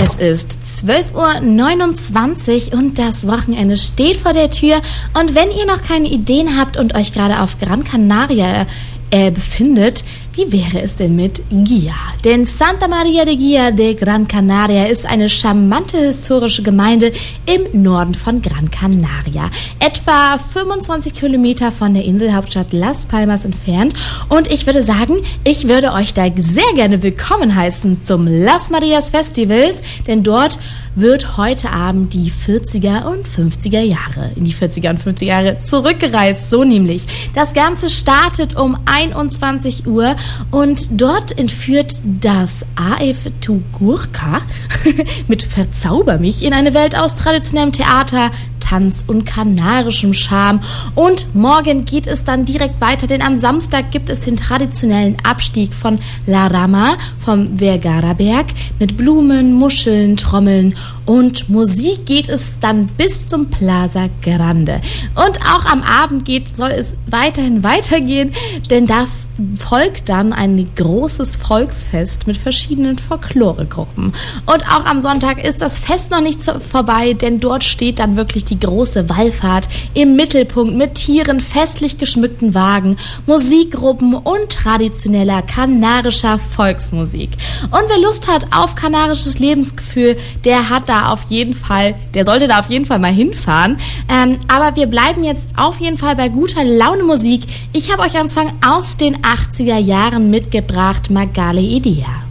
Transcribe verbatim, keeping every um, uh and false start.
Es ist zwölf Uhr neunundzwanzig und das Wochenende steht vor der Tür. Und wenn ihr noch keine Ideen habt und euch gerade auf Gran Canaria äh, befindet, wie wäre es denn mit Guía? Denn Santa María de Guía de Gran Canaria ist eine charmante historische Gemeinde im Norden von Gran Canaria. Etwa fünfundzwanzig Kilometer von der Inselhauptstadt Las Palmas entfernt. Und ich würde sagen, ich würde euch da sehr gerne willkommen heißen zum Las Marias Festivals, denn dort wird heute Abend die vierziger und fünfziger Jahre, in die vierziger und fünfziger Jahre zurückgereist, so nämlich. Das Ganze startet um einundzwanzig Uhr und dort entführt das A F Tugurka mit Verzauber mich in eine Welt aus traditionellem Theater, Tanz und kanarischem Charme. Und morgen geht es dann direkt weiter, denn am Samstag gibt es den traditionellen Abstieg von La Rama vom Vergara-Berg mit Blumen, Muscheln, Trommeln und Musik geht es dann bis zum Plaza Grande. Und auch am Abend geht, soll es weiterhin weitergehen, denn da folgt dann ein großes Volksfest mit verschiedenen Folkloregruppen. Und auch am Sonntag ist das Fest noch nicht vorbei, denn dort steht dann wirklich die große Wallfahrt im Mittelpunkt mit Tieren, festlich geschmückten Wagen, Musikgruppen und traditioneller kanarischer Volksmusik. Und wer Lust hat auf kanarisches Lebensgefühl, der hat da auf jeden Fall, der sollte da auf jeden Fall mal hinfahren. Ähm, aber wir bleiben jetzt auf jeden Fall bei guter Laune Musik. Ich habe euch einen Song aus den achtziger Jahren mitgebracht, Magale Idea.